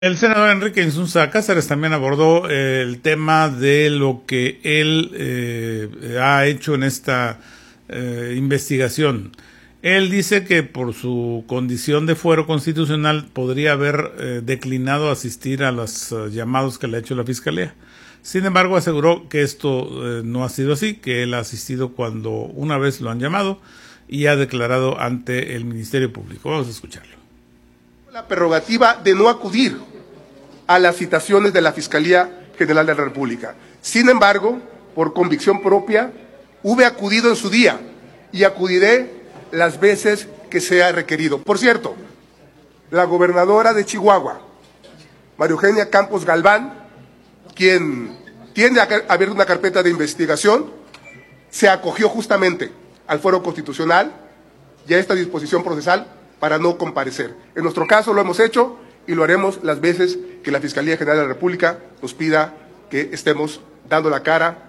El senador Enrique Insunza Cáceres también abordó el tema de lo que él ha hecho en esta investigación. Él dice que por su condición de fuero constitucional podría haber declinado asistir a los llamados que le ha hecho la Fiscalía. Sin embargo, aseguró que esto no ha sido así, que él ha asistido cuando una vez lo han llamado y ha declarado ante el Ministerio Público. Vamos a escucharlo. La prerrogativa de no acudir a las citaciones de la Fiscalía General de la República. Sin embargo, por convicción propia, hube acudido en su día y acudiré las veces que sea requerido. Por cierto, la gobernadora de Chihuahua, María Eugenia Campos Galván, quien tiende a abrir una carpeta de investigación, se acogió justamente al fuero constitucional y a esta disposición procesal para no comparecer. En nuestro caso lo hemos hecho y lo haremos las veces que la Fiscalía General de la República nos pida que estemos dando la cara.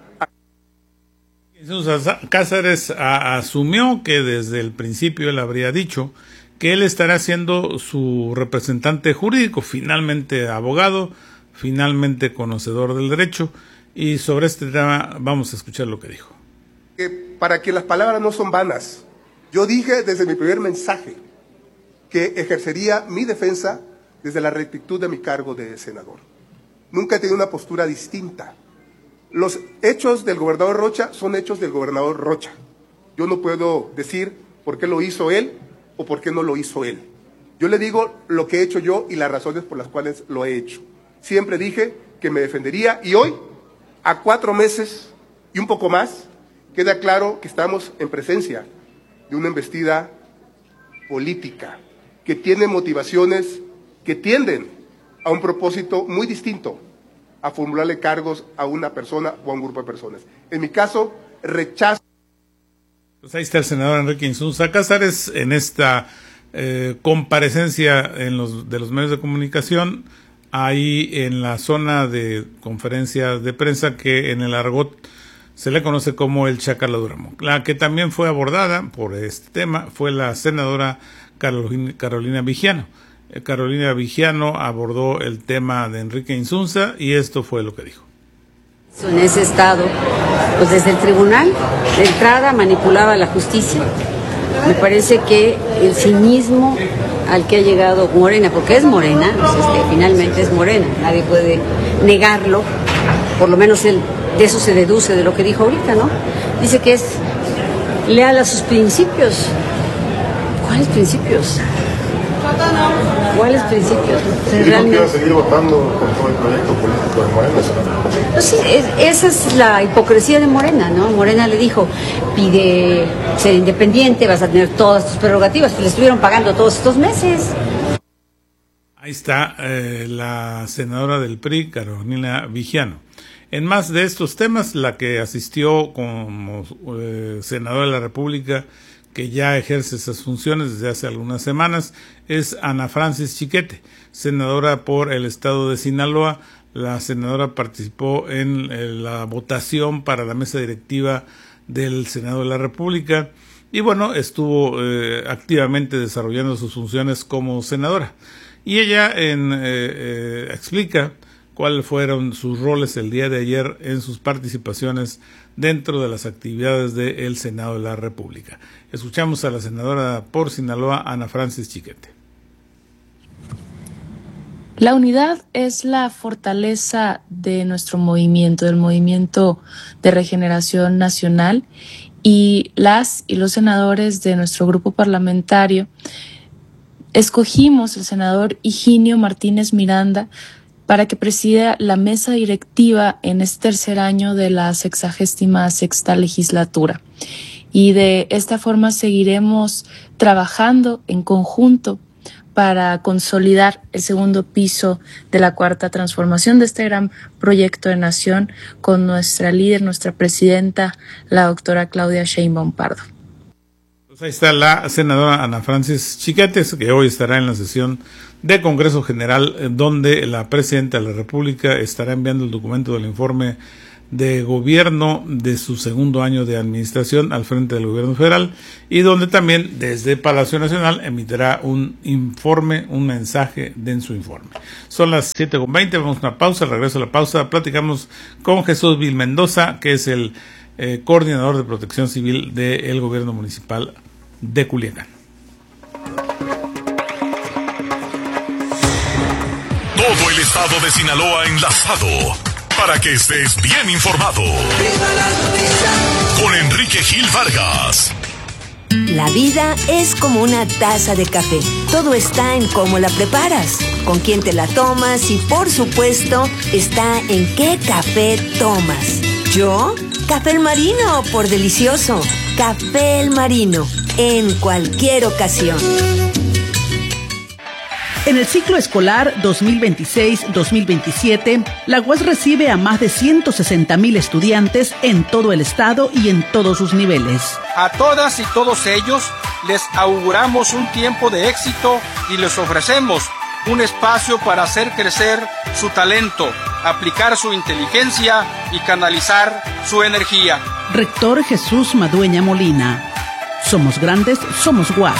Cáceres asumió que desde el principio él habría dicho que él estará siendo su representante jurídico, finalmente abogado, finalmente conocedor del derecho, y sobre este tema vamos a escuchar lo que dijo. Para que las palabras no son vanas, yo dije desde mi primer mensaje que ejercería mi defensa desde la rectitud de mi cargo de senador. Nunca he tenido una postura distinta. Los hechos del gobernador Rocha son hechos del gobernador Rocha. Yo no puedo decir por qué lo hizo él o por qué no lo hizo él. Yo le digo lo que he hecho yo y las razones por las cuales lo he hecho. Siempre dije que me defendería y hoy, a 4 meses y un poco más, queda claro que estamos en presencia de una embestida política que tiene motivaciones que tienden a un propósito muy distinto, a formularle cargos a una persona o a un grupo de personas. En mi caso, rechazo. Pues ahí está el senador Enrique Insunza Cáceres en esta comparecencia de los medios de comunicación, ahí en la zona de conferencia de prensa que en el argot se le conoce como el Chácala Duramo. La que también fue abordada por este tema fue la senadora Carolina Vigiano. Carolina Vigiano abordó el tema de Enrique Insunza y esto fue lo que dijo. En ese estado, pues desde el tribunal de entrada manipulaba la justicia. Me parece que el cinismo al que ha llegado Morena, porque es Morena, pues finalmente es Morena, nadie puede negarlo, por lo menos él, de eso se deduce de lo que dijo ahorita, ¿no? Dice que es leal a sus principios. ¿Cuáles principios? ¿Cuáles principios? Dijo que iba a seguir votando por todo el proyecto político de Morena. Pues sí, esa es la hipocresía de Morena, ¿no? Morena le dijo, pide ser independiente, vas a tener todas tus prerrogativas, que le estuvieron pagando todos estos meses. Ahí está la senadora del PRI, Carolina Vigiano. En más de estos temas, la que asistió como senadora de la República, que ya ejerce esas funciones desde hace algunas semanas, es Ana Francis Chiquete, senadora por el estado de Sinaloa. La senadora participó en la votación para la mesa directiva del Senado de la República y bueno, estuvo activamente desarrollando sus funciones como senadora. Y ella explica cuáles fueron sus roles el día de ayer en sus participaciones dentro de las actividades del Senado de la República. Escuchamos a la senadora por Sinaloa, Ana Francis Chiquete. La unidad es la fortaleza de nuestro movimiento, del movimiento de regeneración nacional, y las y los senadores de nuestro grupo parlamentario escogimos al senador Higinio Martínez Miranda para que presida la mesa directiva en este tercer año de la 66ª legislatura. Y de esta forma seguiremos trabajando en conjunto para consolidar el segundo piso de la cuarta transformación de este gran proyecto de nación con nuestra líder, nuestra presidenta, la doctora Claudia Sheinbaum Pardo. Pues ahí está la senadora Ana Francis Chiquete, que hoy estará en la sesión de Congreso General, donde la presidenta de la República estará enviando el documento del informe de gobierno de su segundo año de administración al frente del gobierno federal, y donde también desde Palacio Nacional emitirá un informe, un mensaje en su informe. Son las 7:20, vamos a una pausa. Al regreso a la pausa platicamos con Jesús Vil Mendoza, que es el coordinador de Protección Civil del gobierno municipal de Culiacán. Todo el estado de Sinaloa enlazado para que estés bien informado. Con Enrique Gil Vargas. La vida es como una taza de café. Todo está en cómo la preparas, con quién te la tomas y, por supuesto, está en qué café tomas. ¿Yo? Café El Marino, por delicioso. Café El Marino, en cualquier ocasión. En el ciclo escolar 2026-2027, la UAS recibe a más de 160,000 estudiantes en todo el estado y en todos sus niveles. A todas y todos ellos les auguramos un tiempo de éxito y les ofrecemos un espacio para hacer crecer su talento, aplicar su inteligencia y canalizar su energía. Rector Jesús Madueña Molina. Somos grandes, somos UAS.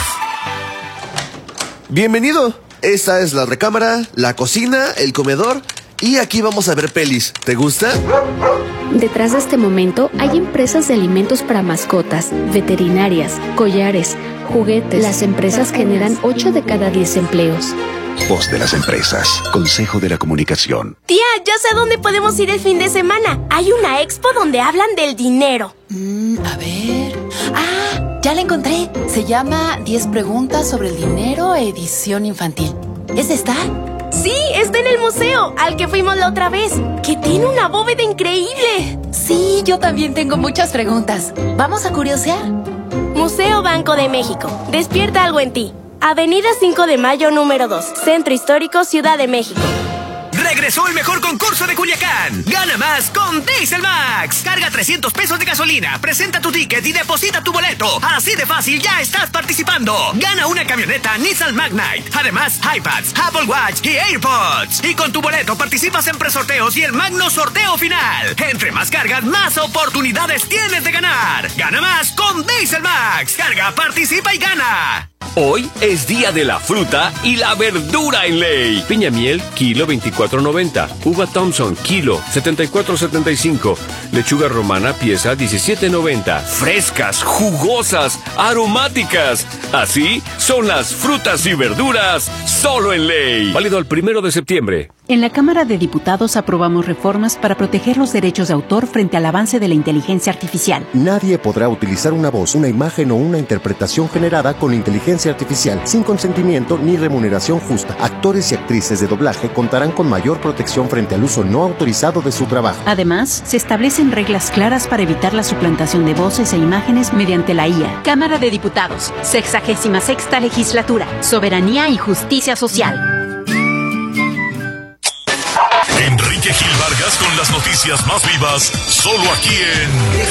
Bienvenido. Esta es la recámara, la cocina, el comedor y aquí vamos a ver pelis. ¿Te gusta? Detrás de este momento hay empresas de alimentos para mascotas, veterinarias, collares, juguetes. Las empresas generan 8 de cada 10 empleos. Voz de las empresas. Consejo de la Comunicación. Tía, ya sé a dónde podemos ir el fin de semana. Hay una expo donde hablan del dinero. A ver... Ya la encontré. Se llama 10 preguntas sobre el dinero, edición infantil. ¿Es esta? Sí, está en el museo, al que fuimos la otra vez, que tiene una bóveda increíble. Sí, yo también tengo muchas preguntas. ¿Vamos a curiosear? Museo Banco de México. Despierta algo en ti. Avenida 5 de Mayo, número 2. Centro Histórico, Ciudad de México. Regresó el mejor concurso de Culiacán. Gana más con Diesel Max. Carga 300 pesos de gasolina, presenta tu ticket y deposita tu boleto. Así de fácil, ya estás participando. Gana una camioneta Nissan Magnite. Además, iPads, Apple Watch y AirPods. Y con tu boleto participas en presorteos y el magno sorteo final. Entre más cargas, más oportunidades tienes de ganar. Gana más con Diesel Max. Carga, participa y gana. Hoy es día de la fruta y la verdura en ley. Piña miel, kilo 24.90. Uva Thompson, kilo 74.75. Lechuga romana, pieza 17.90. Frescas, jugosas, aromáticas. Así son las frutas y verduras solo en ley. Válido el 1 de septiembre. En la Cámara de Diputados aprobamos reformas para proteger los derechos de autor frente al avance de la inteligencia artificial. Nadie podrá utilizar una voz, una imagen o una interpretación generada con inteligencia artificial sin consentimiento ni remuneración justa. Actores y actrices de doblaje contarán con mayor protección frente al uso no autorizado de su trabajo. Además, se establecen reglas claras para evitar la suplantación de voces e imágenes mediante la IA. Cámara de Diputados, 66ª Legislatura, Soberanía y Justicia Social. Enrique Gil Vargas con las noticias más vivas, solo aquí en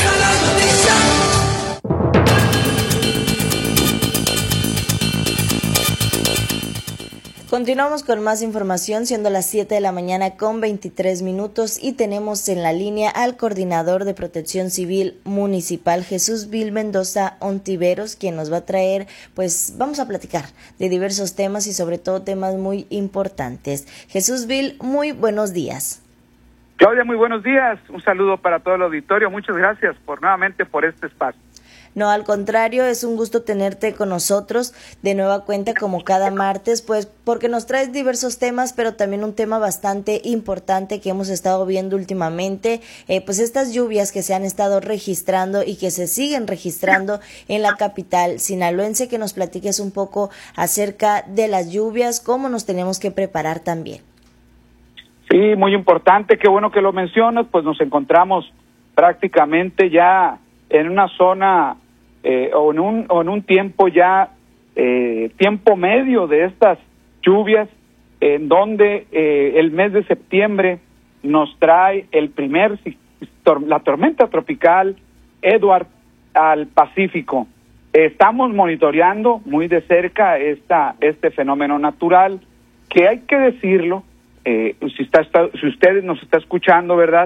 Continuamos con más información, siendo las 7 de la mañana con 23 minutos y tenemos en la línea al coordinador de Protección Civil Municipal, Jesús Vil Mendoza Ontiveros, quien nos va a traer, pues vamos a platicar de diversos temas y sobre todo temas muy importantes. Jesús Vil, muy buenos días. Claudia, muy buenos días. Un saludo para todo el auditorio. Muchas gracias nuevamente por este espacio. No, al contrario, es un gusto tenerte con nosotros de nueva cuenta como cada martes, pues porque nos traes diversos temas, pero también un tema bastante importante que hemos estado viendo últimamente, pues estas lluvias que se han estado registrando y que se siguen registrando en la capital sinaloense, que nos platiques un poco acerca de las lluvias, cómo nos tenemos que preparar también. Sí, muy importante, qué bueno que lo mencionas, pues nos encontramos prácticamente ya en una zona o en un tiempo ya, tiempo medio de estas lluvias, en donde el mes de septiembre nos trae la tormenta tropical Edward al Pacífico. Estamos monitoreando muy de cerca este fenómeno natural, que hay que decirlo, si usted nos está escuchando, ¿verdad?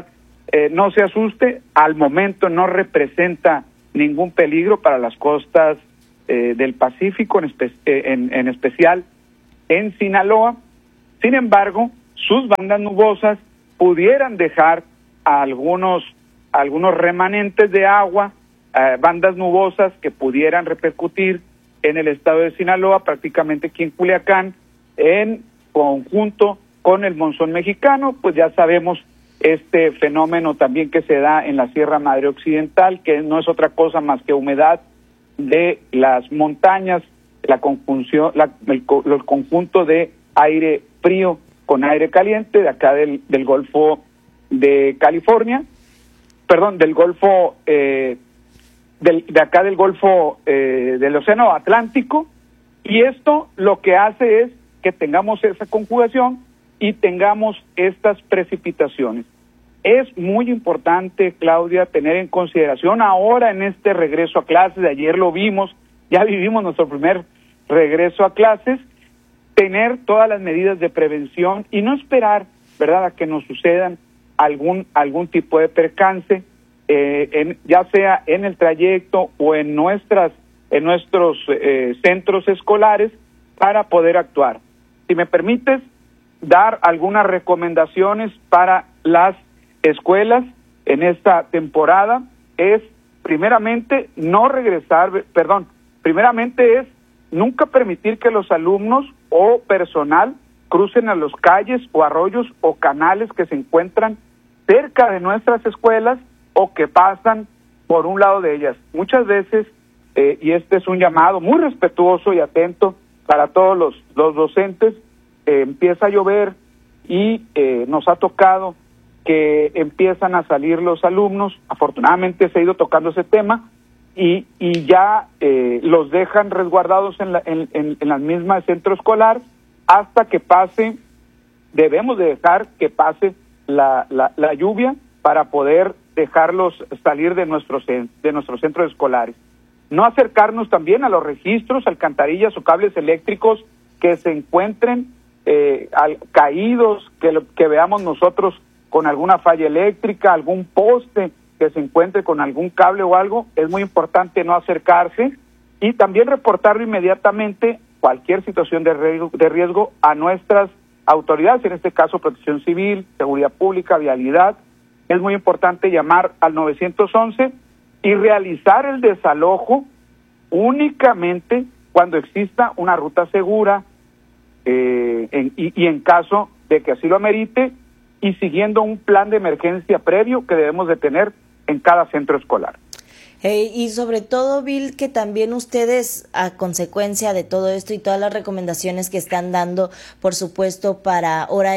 no se asuste, al momento no representa ningún peligro para las costas del Pacífico, en especial en Sinaloa. Sin embargo, sus bandas nubosas pudieran dejar algunos remanentes de agua, bandas nubosas que pudieran repercutir en el estado de Sinaloa, prácticamente aquí en Culiacán, en conjunto con el monzón mexicano. Pues ya sabemos este fenómeno también que se da en la Sierra Madre Occidental, que no es otra cosa más que humedad de las montañas, la conjunción, el conjunto de aire frío con aire caliente de acá del Golfo de California, perdón, del Golfo de acá del Golfo del Océano Atlántico, y esto lo que hace es que tengamos esa conjugación y tengamos estas precipitaciones. Es muy importante, Claudia, tener en consideración ahora en este regreso a clases, de ayer lo vimos, ya vivimos nuestro primer regreso a clases, tener todas las medidas de prevención y no esperar, ¿verdad?, a que nos sucedan algún tipo de percance, ya sea en el trayecto o en nuestros centros escolares, para poder actuar. Si me permites dar algunas recomendaciones para las escuelas en esta temporada, es primeramente es nunca permitir que los alumnos o personal crucen a las calles o arroyos o canales que se encuentran cerca de nuestras escuelas o que pasan por un lado de ellas. Muchas veces, y este es un llamado muy respetuoso y atento para todos los docentes, empieza a llover y nos ha tocado que empiezan a salir los alumnos. Afortunadamente se ha ido tocando ese tema y ya los dejan resguardados en las mismas centro escolar hasta que pase. Debemos de dejar que pase la lluvia para poder dejarlos salir de nuestros centros escolares. No acercarnos también a los registros, alcantarillas o cables eléctricos que se encuentren caídos, que veamos nosotros con alguna falla eléctrica, algún poste que se encuentre con algún cable o algo. Es muy importante no acercarse y también reportarlo inmediatamente cualquier situación de riesgo a nuestras autoridades, en este caso Protección Civil, Seguridad Pública, Vialidad. Es muy importante llamar al 911 y realizar el desalojo únicamente cuando exista una ruta segura y en caso de que así lo amerite, y siguiendo un plan de emergencia previo que debemos de tener en cada centro escolar. Y sobre todo, Bill, que también ustedes, a consecuencia de todo esto y todas las recomendaciones que están dando, por supuesto, para ahora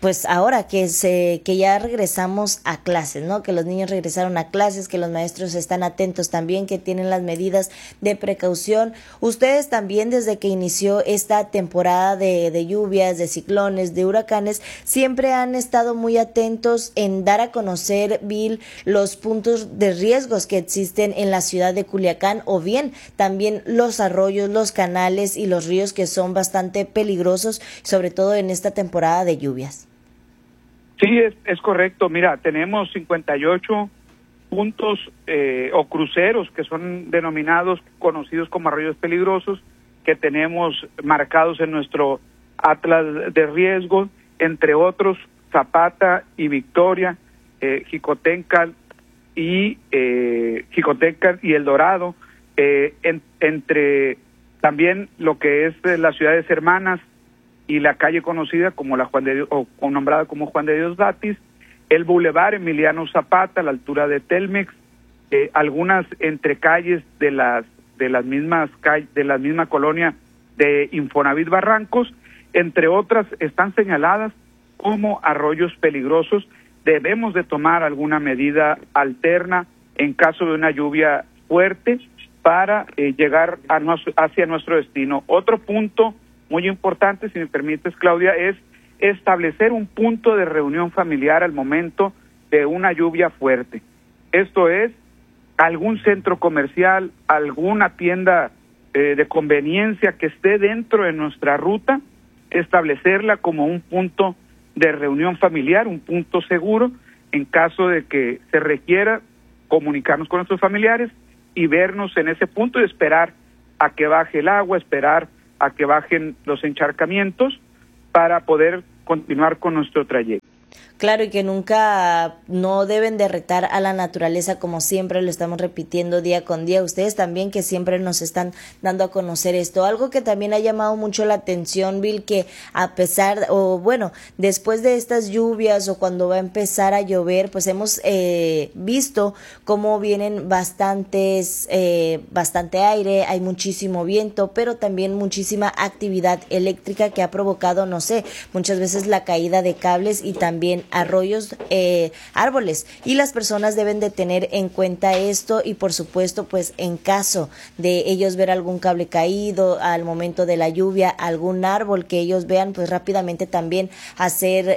que ya regresamos a clases, ¿no? Que los niños regresaron a clases, que los maestros están atentos también, que tienen las medidas de precaución. Ustedes también, desde que inició esta temporada de lluvias, de ciclones, de huracanes, siempre han estado muy atentos en dar a conocer, Bill, los puntos de riesgos que existen en la ciudad de Culiacán, o bien también los arroyos, los canales y los ríos, que son bastante peligrosos, sobre todo en esta temporada de lluvias. Sí, es correcto. Mira, tenemos 58 puntos o cruceros que son conocidos como arroyos peligrosos, que tenemos marcados en nuestro atlas de riesgo, entre otros Zapata y Victoria, Jicotencal y El Dorado, entre también lo que es las ciudades hermanas y la calle conocida como la Juan de Dios, o nombrada como Juan de Dios Batis, el Boulevard Emiliano Zapata a la altura de Telmex, algunas entrecalles de la misma colonia de Infonavit Barrancos, entre otras, están señaladas como arroyos peligrosos. Debemos de tomar alguna medida alterna en caso de una lluvia fuerte para llegar hacia nuestro destino. Otro punto muy importante, si me permites, Claudia, es establecer un punto de reunión familiar al momento de una lluvia fuerte. Esto es, algún centro comercial, alguna tienda de conveniencia que esté dentro de nuestra ruta, establecerla como un punto de reunión familiar, un punto seguro, en caso de que se requiera comunicarnos con nuestros familiares y vernos en ese punto y esperar a que baje el agua, esperar a que bajen los encharcamientos para poder continuar con nuestro trayecto. Claro, y que nunca no deben de retar a la naturaleza, como siempre lo estamos repitiendo día con día. Ustedes también que siempre nos están dando a conocer esto. Algo que también ha llamado mucho la atención, Bill, que a pesar, después de estas lluvias o cuando va a empezar a llover, pues hemos visto cómo vienen bastante aire, hay muchísimo viento, pero también muchísima actividad eléctrica que ha provocado, muchas veces la caída de cables y también arroyos, árboles, y las personas deben de tener en cuenta esto y por supuesto pues en caso de ellos ver algún cable caído al momento de la lluvia, algún árbol que ellos vean, pues rápidamente también hacer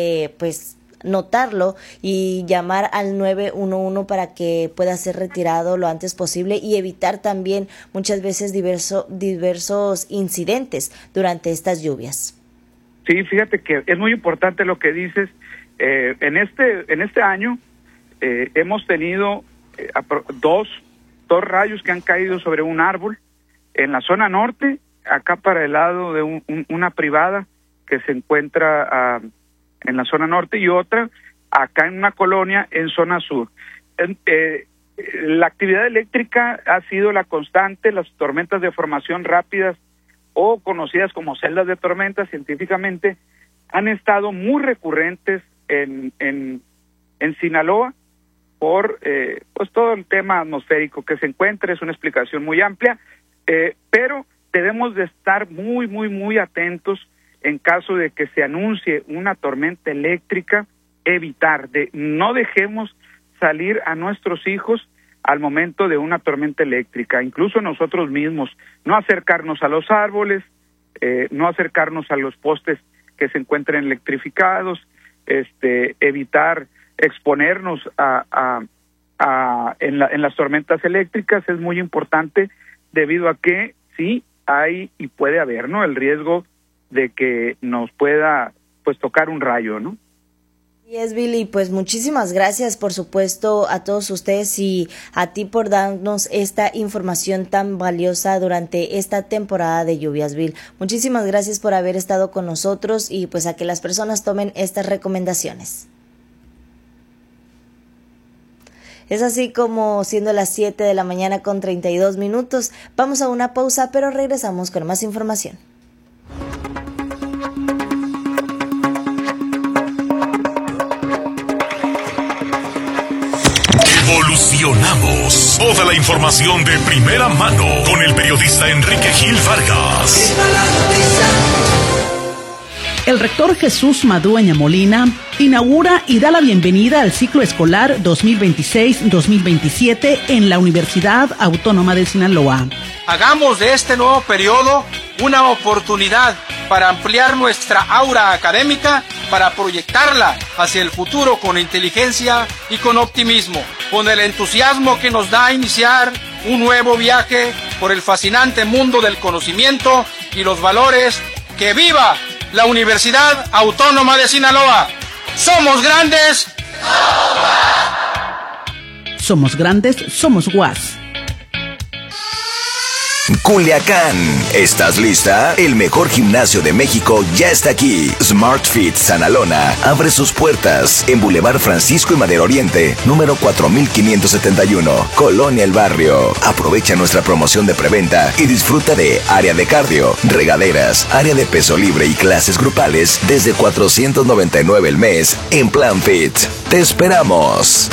notarlo y llamar al 911 para que pueda ser retirado lo antes posible y evitar también muchas veces diversos incidentes durante estas lluvias. Sí, fíjate que es muy importante lo que dices. En este año hemos tenido dos rayos que han caído sobre un árbol en la zona norte, acá para el lado de una privada que se encuentra en la zona norte, y otra acá en una colonia en zona sur. La actividad eléctrica ha sido la constante. Las tormentas de formación rápidas, o conocidas como celdas de tormenta científicamente, han estado muy recurrentes en Sinaloa por pues todo el tema atmosférico que se encuentra. Es una explicación muy amplia, pero debemos de estar muy atentos en caso de que se anuncie una tormenta eléctrica, no dejemos salir a nuestros hijos al momento de una tormenta eléctrica, incluso nosotros mismos, no acercarnos a los árboles, no acercarnos a los postes que se encuentren electrificados, evitar exponernos en las tormentas eléctricas. Es muy importante debido a que sí hay y puede haber, ¿no?, el riesgo de que nos pueda pues tocar un rayo, ¿no? Y es, Billy, pues muchísimas gracias, por supuesto, a todos ustedes y a ti por darnos esta información tan valiosa durante esta temporada de lluvias, Bill. Muchísimas gracias por haber estado con nosotros y pues a que las personas tomen estas recomendaciones. Es así como siendo las 7 de la mañana con 32 minutos. Vamos a una pausa, pero regresamos con más información. Evolucionamos. Toda la información de primera mano con el periodista Enrique Gil Vargas. El rector Jesús Madueña Molina inaugura y da la bienvenida al ciclo escolar 2026-2027 en la Universidad Autónoma de Sinaloa. Hagamos de este nuevo periodo una oportunidad para ampliar nuestra aura académica, para proyectarla hacia el futuro con inteligencia y con optimismo, con el entusiasmo que nos da iniciar un nuevo viaje por el fascinante mundo del conocimiento y los valores. ¡Que viva la Universidad Autónoma de Sinaloa! ¡Somos grandes! Somos grandes, somos UAS. Culiacán, ¿estás lista? El mejor gimnasio de México ya está aquí. Smart Fit Sanalona abre sus puertas en Boulevard Francisco y Madero Oriente, número 4571, Colonia El Barrio. Aprovecha nuestra promoción de preventa y disfruta de área de cardio, regaderas, área de peso libre y clases grupales desde $499 el mes en Plan Fit. ¡Te esperamos!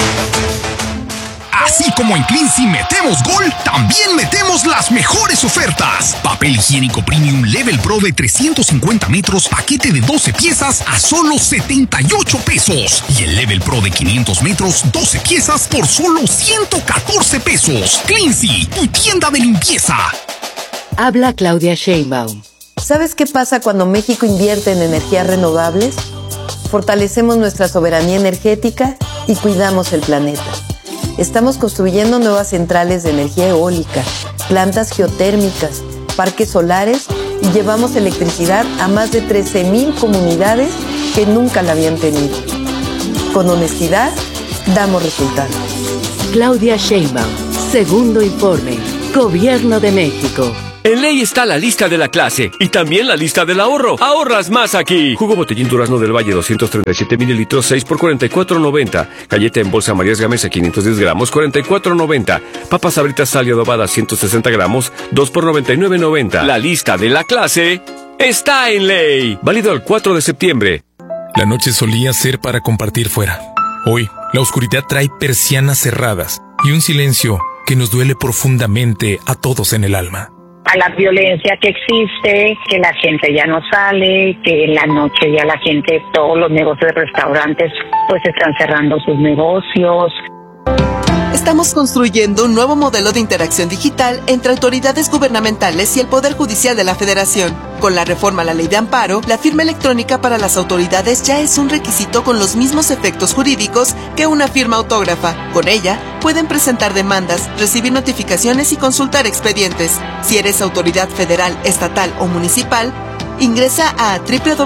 Así como en Cleansy metemos gol, también metemos las mejores ofertas. Papel higiénico premium Level Pro de 350 metros, paquete de 12 piezas a solo 78 pesos. Y el Level Pro de 500 metros, 12 piezas por solo 114 pesos. Cleansy, tu tienda de limpieza. Habla Claudia Sheinbaum. ¿Sabes qué pasa cuando México invierte en energías renovables? Fortalecemos nuestra soberanía energética y cuidamos el planeta. Estamos construyendo nuevas centrales de energía eólica, plantas geotérmicas, parques solares y llevamos electricidad a más de 13,000 comunidades que nunca la habían tenido. Con honestidad, damos resultados. Claudia Sheinbaum, segundo informe, Gobierno de México. En ley está la lista de la clase y también la lista del ahorro. ¡Ahorras más aquí! Jugo Botellín Durazno del Valle 237 mililitros 6 por 44.90. Galleta en bolsa Marías Gamesa 510 gramos 44.90. Papas Sabritas Sal y Adobada 160 gramos 2 por 99.90. La lista de la clase está en ley. Válido el 4 de septiembre. La noche solía ser para compartir fuera. Hoy, la oscuridad trae persianas cerradas y un silencio que nos duele profundamente a todos en el alma. A la violencia que existe, que la gente ya no sale, que en la noche ya la gente, todos los negocios de restaurantes pues están cerrando sus negocios. Estamos construyendo un nuevo modelo de interacción digital entre autoridades gubernamentales y el Poder Judicial de la Federación. Con la reforma a la Ley de Amparo, la firma electrónica para las autoridades ya es un requisito con los mismos efectos jurídicos que una firma autógrafa. Con ella, pueden presentar demandas, recibir notificaciones y consultar expedientes. Si eres autoridad federal, estatal o municipal, ingresa a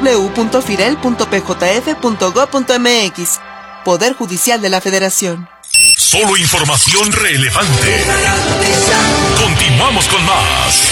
www.firel.pjf.gov.mx. Poder Judicial de la Federación. Solo información relevante. Continuamos con más.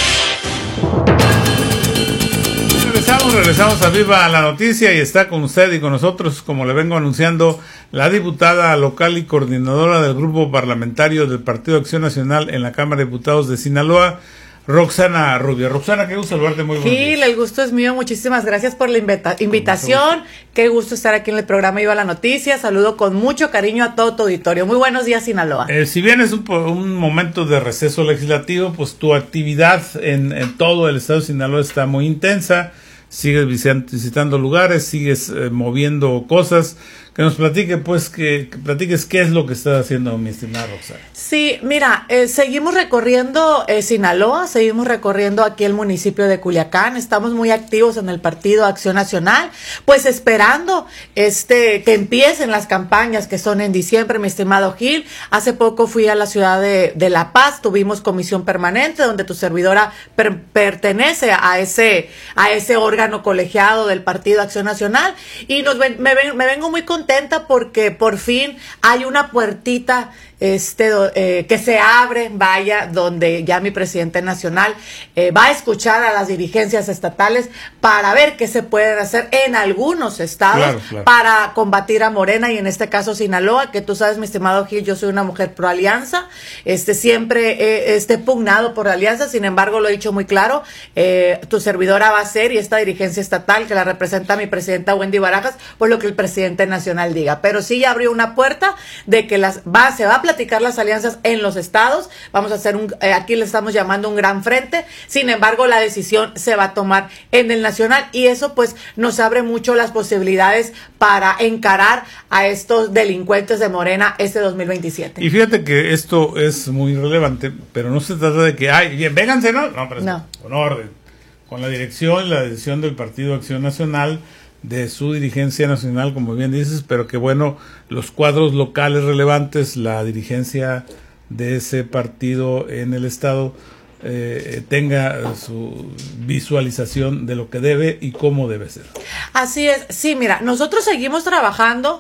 Regresamos a Viva la Noticia y está con usted y con nosotros, como le vengo anunciando, la diputada local y coordinadora del grupo parlamentario del Partido Acción Nacional en la Cámara de Diputados de Sinaloa, Roxana Rubio. Roxana, qué gusto saludarte, muy buenos días. Gil, el gusto es mío, muchísimas gracias por la invitación, qué gusto estar aquí en el programa Viva la Noticia, saludo con mucho cariño a todo tu auditorio, muy buenos días Sinaloa. Si bien es un momento de receso legislativo, pues tu actividad en todo el estado de Sinaloa está muy intensa, sigues visitando lugares, sigues moviendo cosas. Que nos platique, pues, que platiques qué es lo que está haciendo mi estimada Roxana. Sí, mira, seguimos recorriendo Sinaloa, seguimos recorriendo aquí el municipio de Culiacán, estamos muy activos en el Partido Acción Nacional, pues esperando que empiecen las campañas que son en diciembre, mi estimado Gil. Hace poco fui a la ciudad de La Paz, tuvimos comisión permanente donde tu servidora pertenece a ese órgano colegiado del Partido Acción Nacional y me vengo muy contenta porque por fin hay una puertita que se abre, vaya, donde ya mi presidente nacional va a escuchar a las dirigencias estatales para ver qué se pueden hacer en algunos estados para combatir a Morena y en este caso Sinaloa, que tú sabes, mi estimado Gil, yo soy una mujer pro alianza, siempre he pugnado por la alianza, sin embargo lo he dicho muy claro, tu servidora va a ser y esta dirigencia estatal que la representa mi presidenta Wendy Barajas, pues lo que el presidente nacional diga, pero sí ya abrió una puerta de que se va a platicar las alianzas en los estados, vamos a hacer aquí le estamos llamando un gran frente, sin embargo la decisión se va a tomar en el nacional y eso pues nos abre mucho las posibilidades para encarar a estos delincuentes de Morena 2027. Y fíjate que esto es muy relevante, pero no se trata de que, vénganse, ¿no? No, pero no. Con orden, con la dirección y la decisión del Partido Acción Nacional, de su dirigencia nacional, como bien dices, pero que bueno, los cuadros locales relevantes, la dirigencia de ese partido en el estado tenga su visualización de lo que debe y cómo debe ser. Así es, sí, mira, nosotros seguimos trabajando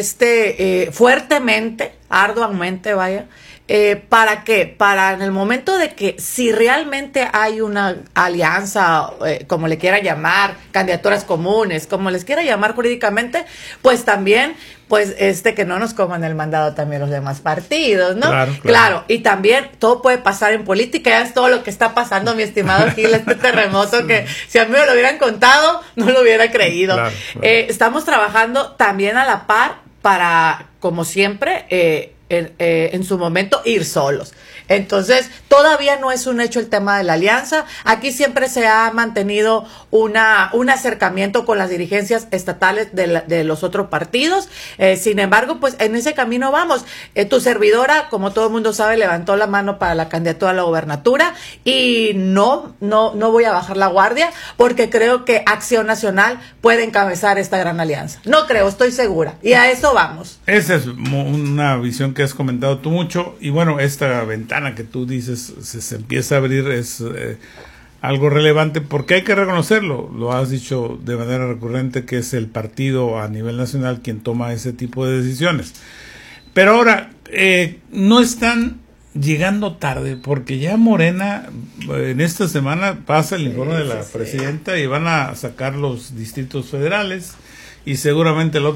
fuertemente, arduamente, vaya. ¿Para qué? Para en el momento de que si realmente hay una alianza, como le quiera llamar, candidaturas comunes, como les quiera llamar jurídicamente, pues también, pues que no nos coman el mandado también los demás partidos, ¿no? Claro. Y también todo puede pasar en política, ya es todo lo que está pasando, mi estimado Gil, terremoto que si a mí me lo hubieran contado, no lo hubiera creído. Claro. Estamos trabajando también a la par para, como siempre, en su momento ir solos. Entonces, todavía no es un hecho el tema de la alianza. Aquí siempre se ha mantenido un acercamiento con las dirigencias estatales de los otros partidos. Sin embargo, pues en ese camino vamos. Tu servidora, como todo el mundo sabe, levantó la mano para la candidatura a la gobernatura y no voy a bajar la guardia porque creo que Acción Nacional puede encabezar esta gran alianza. No creo, estoy segura. Y a eso vamos. Esa es una visión que has comentado tú mucho y bueno, esta ventana que tú dices se empieza a abrir es algo relevante, porque hay que reconocerlo, lo has dicho de manera recurrente, que es el partido a nivel nacional quien toma ese tipo de decisiones. Pero ahora, no están llegando tarde, porque ya Morena en esta semana pasa el informe de la presidenta y van a sacar los distritos federales y seguramente el otro